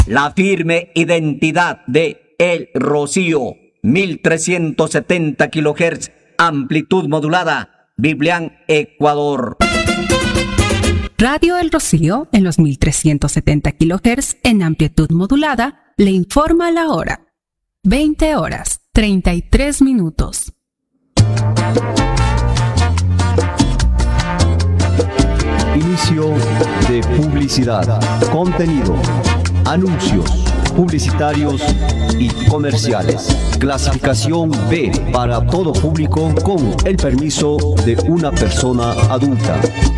La firme identidad de El Rocío, 1370 kHz, amplitud modulada, Biblián, Ecuador. Radio El Rocío, en los 1370 kHz en amplitud modulada, le informa la hora. 20 horas, 33 minutos. Inicio de publicidad, contenido, anuncios publicitarios y comerciales. Clasificación B para todo público con el permiso de una persona adulta.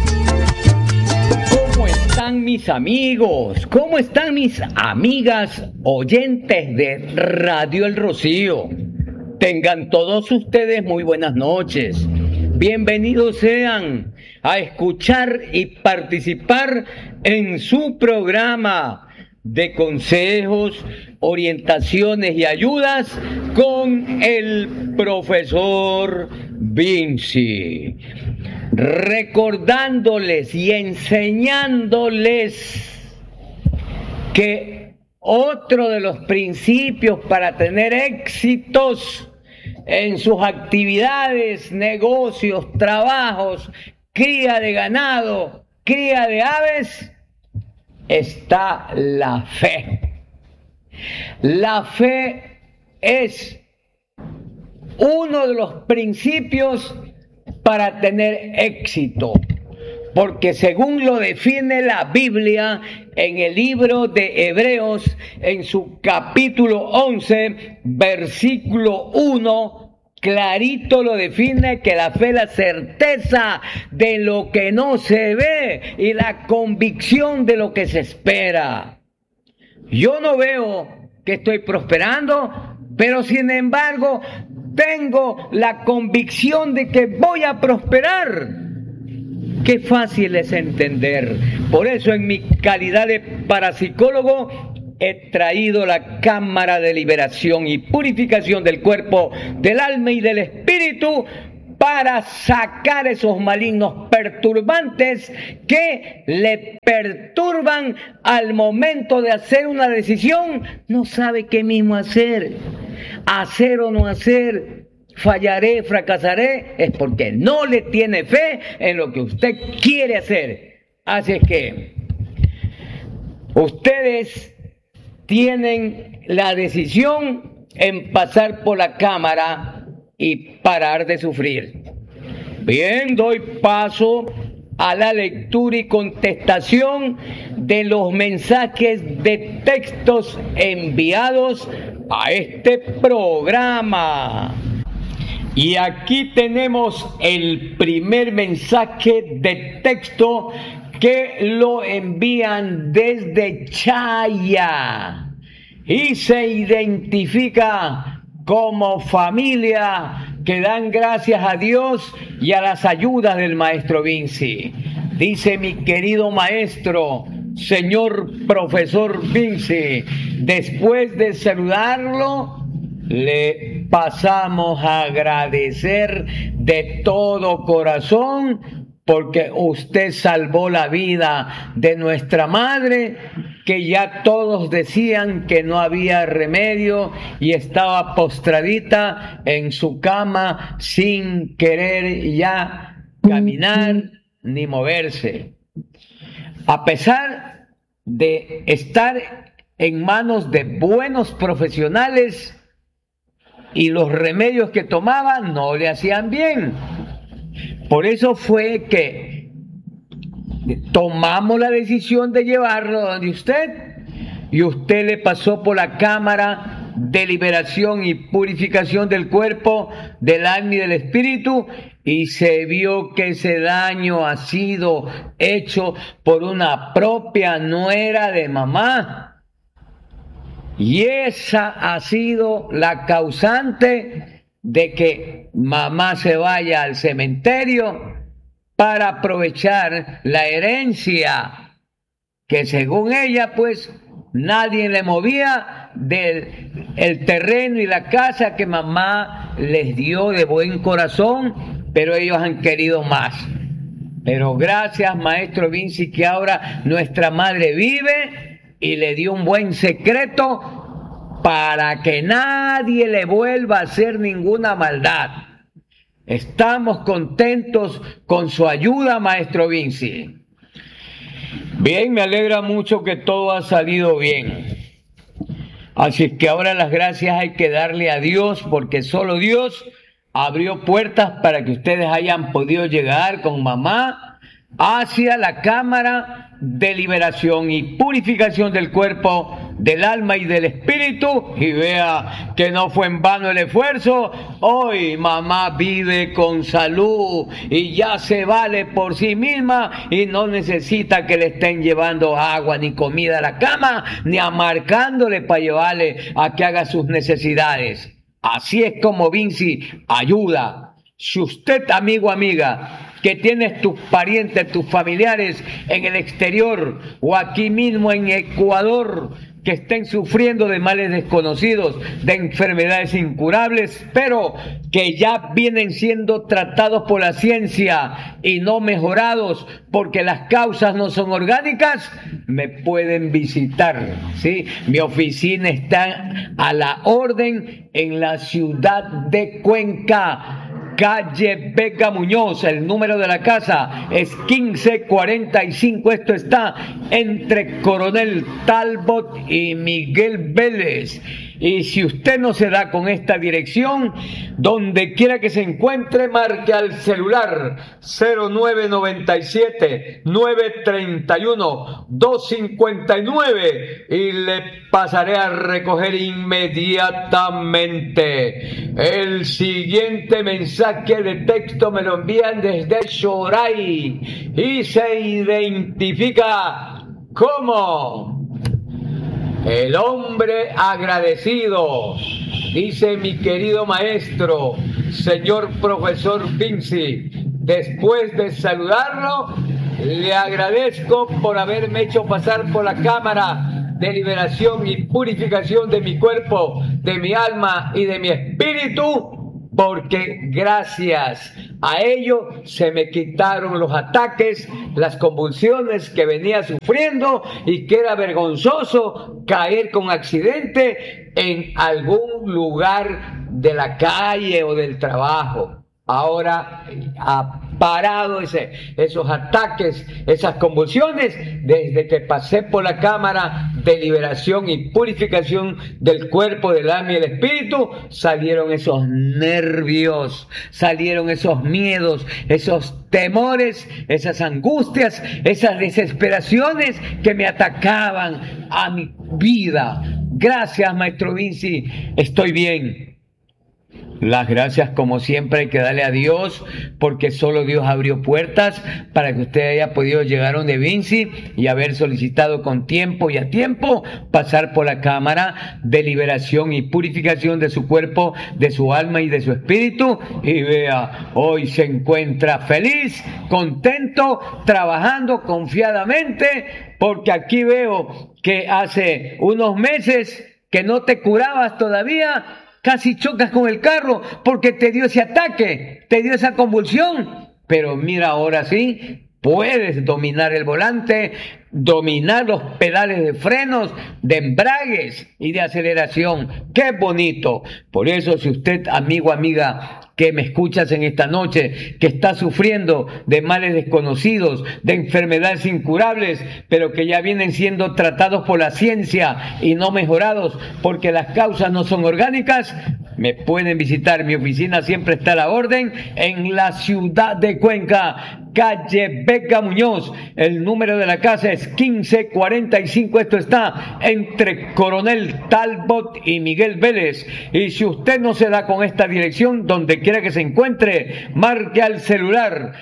¿Cómo están mis amigos? ¿Cómo están mis amigas oyentes de Radio El Rocío? Tengan todos ustedes muy buenas noches. Bienvenidos sean a escuchar y participar en su programa de consejos, orientaciones y ayudas con el profesor Vinci. Recordándoles y enseñándoles que otro de los principios para tener éxitos en sus actividades, negocios, trabajos, cría de ganado, cría de aves, está la fe. La fe es uno de los principios para tener éxito, porque según lo define la Biblia en el libro de Hebreos, en su capítulo 11, versículo 1, clarito lo define, que la fe es la certeza de lo que no se ve y la convicción de lo que se espera. Yo no veo que estoy prosperando, pero sin embargo tengo la convicción de que voy a prosperar. Qué fácil es entender. Por eso en mi calidad de parapsicólogo he traído la cámara de liberación y purificación del cuerpo, del alma y del espíritu para sacar esos malignos perturbantes que le perturban al momento de hacer una decisión. No sabe qué mismo hacer o no hacer. Fallaré, fracasaré, es porque no le tiene fe en lo que usted quiere hacer. Así es que ustedes tienen la decisión en pasar por la cámara y parar de sufrir. Bien, doy paso a la lectura y contestación de los mensajes de textos enviados a este programa. Y aquí tenemos el primer mensaje de texto que lo envían desde Chaya y se identifica como familia que dan gracias a Dios y a las ayudas del maestro Vinci. Dice: mi querido maestro, señor profesor Vinci, después de saludarlo, le pasamos a agradecer de todo corazón porque usted salvó la vida de nuestra madre, que ya todos decían que no había remedio y estaba postradita en su cama sin querer ya caminar ni moverse. A pesar de estar en manos de buenos profesionales, y los remedios que tomaba no le hacían bien. Por eso fue que tomamos la decisión de llevarlo donde usted, y usted le pasó por la cámara de liberación y purificación del cuerpo, del alma y del espíritu, y se vio que ese daño ha sido hecho por una propia nuera de mamá. Y esa ha sido la causante de que mamá se vaya al cementerio para aprovechar la herencia que según ella pues nadie le movía del terreno y la casa que mamá les dio de buen corazón, pero ellos han querido más. Pero gracias, maestro Vinci, que ahora nuestra madre vive y le dio un buen secreto para que nadie le vuelva a hacer ninguna maldad. Estamos contentos con su ayuda, maestro Vinci. Bien, me alegra mucho que todo ha salido bien. Así que ahora las gracias hay que darle a Dios, porque solo Dios abrió puertas para que ustedes hayan podido llegar con mamá hacia la cámara de liberación y purificación del cuerpo, del alma y del espíritu, y vea que no fue en vano el esfuerzo. Hoy mamá vive con salud y ya se vale por sí misma y no necesita que le estén llevando agua ni comida a la cama, ni amarcándole para llevarle a que haga sus necesidades. Así es como Vinci ayuda. Si usted, amigo, amiga, que tienes tus parientes, tus familiares en el exterior o aquí mismo en Ecuador, que estén sufriendo de males desconocidos, de enfermedades incurables, pero que ya vienen siendo tratados por la ciencia y no mejorados porque las causas no son orgánicas, me pueden visitar, ¿sí? Mi oficina está a la orden en la ciudad de Cuenca, calle Vega Muñoz. El número de la casa es 1545. Esto está entre Coronel Talbot y Miguel Vélez. Y si usted no se da con esta dirección, donde quiera que se encuentre, marque al celular 0997-931-259 y le pasaré a recoger inmediatamente. El siguiente mensaje de texto me lo envían desde Shoray y se identifica como el hombre agradecido. Dice: mi querido maestro, señor profesor Vinci, después de saludarlo, le agradezco por haberme hecho pasar por la cámara de liberación y purificación de mi cuerpo, de mi alma y de mi espíritu, porque gracias a ello se me quitaron los ataques, las convulsiones que venía sufriendo y que era vergonzoso caer con accidente en algún lugar de la calle o del trabajo. Ahora ha parado esos ataques, esas convulsiones, desde que pasé por la cámara de liberación y purificación del cuerpo, del alma y del espíritu. Salieron esos nervios, salieron esos miedos, esos temores, esas angustias, esas desesperaciones que me atacaban a mi vida. Gracias, maestro Vinci, estoy bien. Las gracias, como siempre, hay que darle a Dios, porque solo Dios abrió puertas para que usted haya podido llegar a donde Vinci y haber solicitado con tiempo y a tiempo pasar por la cámara de liberación y purificación de su cuerpo, de su alma y de su espíritu. Y vea, hoy se encuentra feliz, contento, trabajando confiadamente, porque aquí veo que hace unos meses que no te curabas todavía. Casi chocas con el carro porque te dio ese ataque, te dio esa convulsión. Pero mira, ahora sí, puedes dominar el volante, dominar los pedales de frenos, de embragues y de aceleración. ¡Qué bonito! Por eso, si usted, amigo, amiga, que me escuchas en esta noche, que está sufriendo de males desconocidos, de enfermedades incurables, pero que ya vienen siendo tratados por la ciencia y no mejorados porque las causas no son orgánicas, me pueden visitar. Mi oficina siempre está a la orden en la ciudad de Cuenca, calle Vega Muñoz. El número de la casa es 1545. Esto está entre Coronel Talbot y Miguel Vélez. Y si usted no se da con esta dirección, donde quiera que se encuentre, marque al celular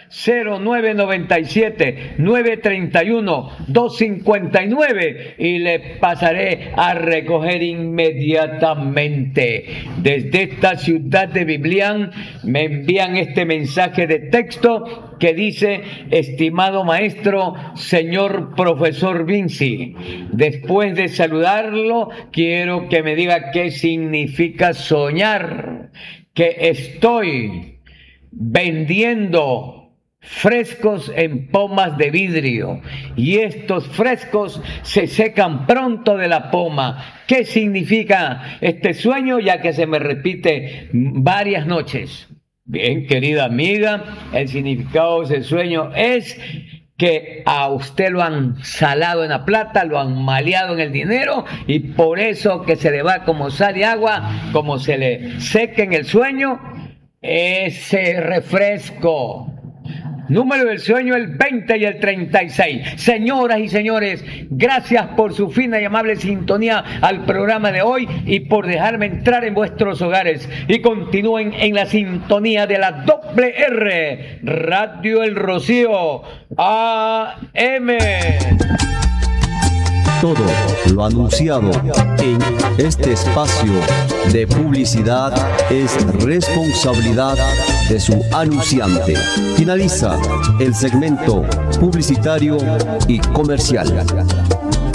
0997-931-259 y le pasaré a recoger inmediatamente. Desde esta ciudad de Biblián me envían este mensaje de texto que dice: estimado maestro, señor profesor Vinci, después de saludarlo, quiero que me diga qué significa soñar, que estoy vendiendo frescos en pomas de vidrio, y estos frescos se secan pronto de la poma. ¿Qué significa este sueño? Ya que se me repite varias noches. Bien, querida amiga, el significado de ese sueño es que a usted lo han salado en la plata, lo han maleado en el dinero, y por eso que se le va como sal y agua, como se le seca en el sueño ese refresco. Número del sueño, el 20 y el 36. Señoras y señores, gracias por su fina y amable sintonía al programa de hoy y por dejarme entrar en vuestros hogares. Y continúen en la sintonía de la doble R, Radio El Rocío AM. Todo lo anunciado en este espacio de publicidad es responsabilidad de su anunciante. Finaliza el segmento publicitario y comercial.